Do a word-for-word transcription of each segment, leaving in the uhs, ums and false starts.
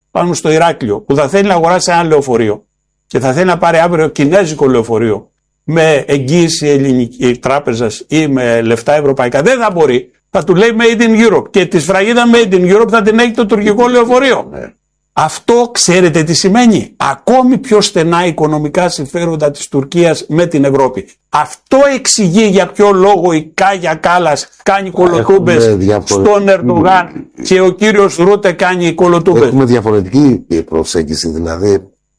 πάνω στο Ηράκλειο που θα θέλει να αγοράσει ένα λεωφορείο και θα θέλει να πάρει αύριο κινέζικο λεωφορείο με εγγύηση ελληνική τράπεζας ή με λεφτά ευρωπαϊκά, δεν θα μπορεί. Θα του λέει Made in Europe και τη σφραγίδα Made in Europe θα την έχει το τουρκικό λεωφορείο. Ναι. Αυτό ξέρετε τι σημαίνει? Ακόμη πιο στενά οικονομικά συμφέροντα της Τουρκίας με την Ευρώπη. Αυτό εξηγεί για ποιο λόγο η Κάγια Κάλλας κάνει κολοτούμπες στον Ερντογάν και ο κύριος Ρούτε κάνει κολοτούμπες. Έχουμε διαφορετική προσέγγιση. Δηλαδή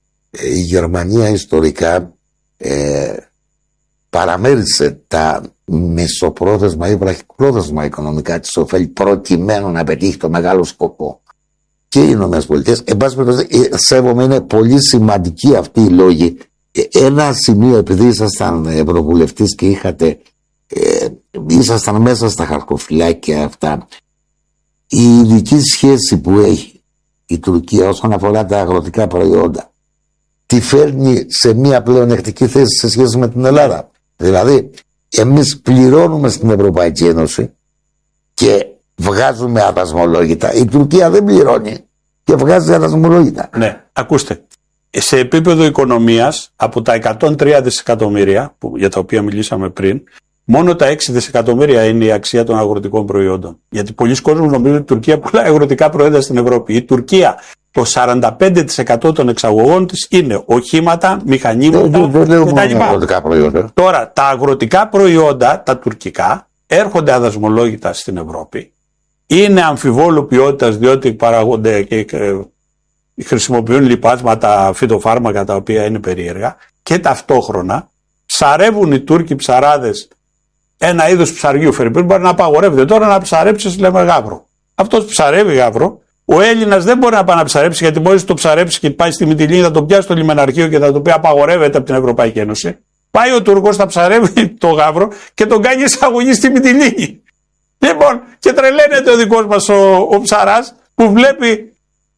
η Γερμανία ιστορικά ε, παραμέρισε τα μεσοπρόθεσμα ή βραχυπρόθεσμα οικονομικά της ωφέλη προκειμένου να πετύχει το μεγάλο σκοπό. Και οι Ηνωμένες Πολιτείες, εν πάση περιπτώσει, σέβομαι, είναι πολύ σημαντικοί αυτοί οι λόγοι. Ένα σημείο, επειδή ήσασταν ευρωβουλευτής και είχατε, ε, ήσασταν μέσα στα χαρτοφυλάκια αυτά, η ειδική σχέση που έχει η Τουρκία όσον αφορά τα αγροτικά προϊόντα, τη φέρνει σε μια πλεονεκτική θέση σε σχέση με την Ελλάδα. Δηλαδή, εμείς πληρώνουμε στην Ευρωπαϊκή Ένωση και βγάζουμε αδασμολόγητα. Η Τουρκία δεν πληρώνει και βγάζει αδασμολόγητα. Ναι, ακούστε. Σε επίπεδο οικονομίας, από τα εκατόν τρία δισεκατομμύρια που, για τα οποία μιλήσαμε πριν, μόνο τα έξι δισεκατομμύρια είναι η αξία των αγροτικών προϊόντων. Γιατί πολλοί κόσμοι νομίζουν ότι η Τουρκία πουλάει αγροτικά προϊόντα στην Ευρώπη. Η Τουρκία, το σαράντα πέντε τοις εκατό των εξαγωγών της είναι οχήματα, μηχανήματα κτλ. Τώρα, τα αγροτικά προϊόντα, τα τουρκικά, έρχονται αδασμολόγητα στην Ευρώπη. Είναι αμφιβόλου ποιότητας διότι παραγόνται και χρησιμοποιούν λιπάσματα, φυτοφάρμακα τα οποία είναι περίεργα και ταυτόχρονα ψαρεύουν οι Τούρκοι ψαράδες ένα είδος ψαριού. Φερρυπίν μπορεί να απαγορεύεται τώρα να ψαρέψεις, λέμε, γάβρο. Αυτός ψαρεύει γάβρο. Ο Έλληνας δεν μπορεί να πάει να ψαρέψει γιατί μόλις το ψαρέψει και πάει στη Μυτιλήνη θα το πιάσει στο λιμεναρχείο και θα το πει απαγορεύεται από την Ευρωπαϊκή Ένωση. Πάει ο Τούρκος, θα ψαρεύει το γάβρο και τον κάνει εισαγωγή στη Μυτιλήνη. Λοιπόν, και τρελαίνεται ο δικός μας ο, ο ψαράς που βλέπει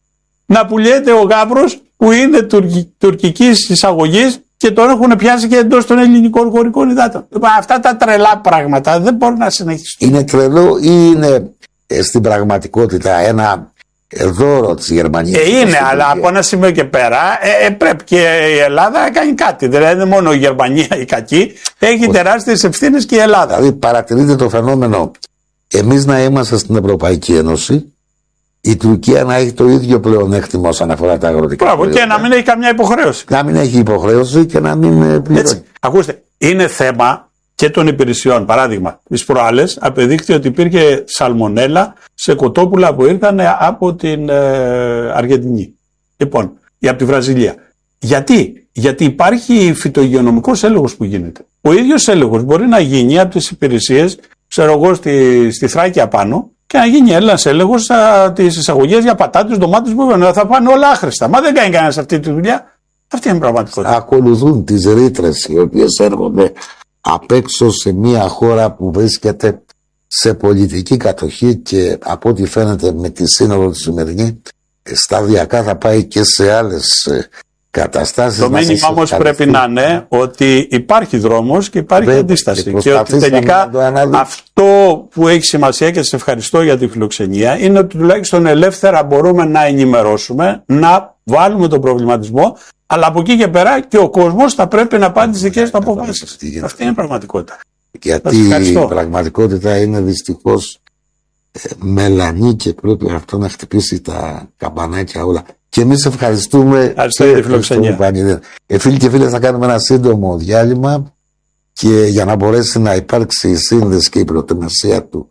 να πουλιέται ο γάβρος που είναι τουρκι, τουρκικής εισαγωγής και τον έχουν πιάσει και εντός των ελληνικών χωρικών υδάτων. Αυτά τα τρελά πράγματα δεν μπορούν να συνεχιστούν. Είναι τρελό ή είναι ε, στην πραγματικότητα ένα δώρο της Γερμανίας? Ε, είναι, αλλά από ένα σημείο και πέρα ε, ε, πρέπει και η Ελλάδα να κάνει κάτι. Δηλαδή δεν μόνο η Γερμανία η κακή, έχει τεράστιες ευθύνες και η Ελλάδα. Δηλαδή παρατηρείτε το φαινόμενο. Εμείς να είμαστε στην Ευρωπαϊκή Ένωση, η Τουρκία να έχει το ίδιο πλεονέκτημα όσον αφορά τα αγροτικά. Μπράβο, και να μην έχει καμιά υποχρέωση. Να μην έχει υποχρέωση και να μην πληρώνει. Έτσι. Ακούστε, είναι θέμα και των υπηρεσιών. Παράδειγμα, τις προάλλες απεδείχθη ότι υπήρχε σαλμονέλα σε κοτόπουλα που ήρθαν από την ε, Αργεντινή. Λοιπόν, ή από τη Βραζιλία. Γιατί? Γιατί υπάρχει φυτογειονομικός έλεγχος που γίνεται. Ο ίδιος έλεγχος μπορεί να γίνει από τις υπηρεσίες, ξέρω εγώ, στη, στη Θράκη απάνω και να γίνει ένας έλεγχος τις εισαγωγές για πατάτες, ντομάτες που θα πάνε όλα άχρηστα. Μα δεν κάνει κανένας αυτή τη δουλειά. Αυτή είναι η πραγματικότητα. Ακολουθούν τις ρήτρες οι οποίες έρχονται απ' έξω σε μια χώρα που βρίσκεται σε πολιτική κατοχή και από ό,τι φαίνεται με τη σύνοδο τη σημερινή σταδιακά θα πάει και σε άλλες καταστάσεις. Το μήνυμα όμως πρέπει να είναι ότι υπάρχει δρόμος και υπάρχει Βέβαια, αντίσταση και, και ότι τελικά αυτό που έχει σημασία και σας ευχαριστώ για τη φιλοξενία είναι ότι τουλάχιστον ελεύθερα μπορούμε να ενημερώσουμε, να βάλουμε τον προβληματισμό, αλλά από εκεί και πέρα και ο κόσμος θα πρέπει να πάρει τις δικές του αποφάσεις. Αυτή είναι η πραγματικότητα. Γιατί η πραγματικότητα είναι δυστυχώς ε, μελανή και πρέπει αυτό να χτυπήσει τα καμπανάκια όλα. Και εμείς ευχαριστούμε. Ευχαριστώ για τη φιλοξενία. Ε, φίλοι και φίλες, θα κάνουμε ένα σύντομο διάλειμμα και για να μπορέσει να υπάρξει η σύνδεση και η προετοιμασία του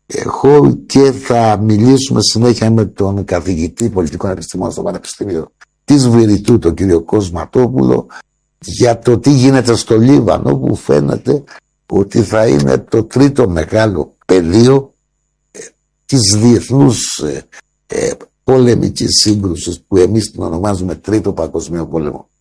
έχω και θα μιλήσουμε συνέχεια με τον καθηγητή πολιτικών επιστημών στο Πανεπιστήμιο της Βηρητού, τον κύριο Κοσματόπουλο, για το τι γίνεται στο Λίβανο, που φαίνεται ότι θα είναι το τρίτο μεγάλο πεδίο ε, της διεθνούς ε, ε, πολεμικής σύγκρουσης που εμείς την ονομάζουμε Τρίτο Παγκοσμίο Πόλεμο.